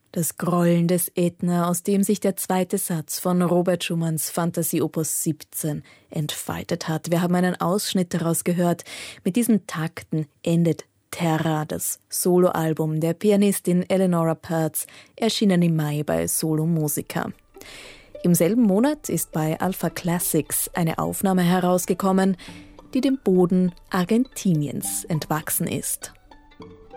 Das Grollen des Ätna, aus dem sich der zweite Satz von Robert Schumanns Fantasie Opus 17 entfaltet hat. Wir haben einen Ausschnitt daraus gehört. Mit diesen Takten endet Terra, das Soloalbum der Pianistin Eleonora Pertz, erschienen im Mai bei Solo Musica. Im selben Monat ist bei Alpha Classics eine Aufnahme herausgekommen, die dem Boden Argentiniens entwachsen ist.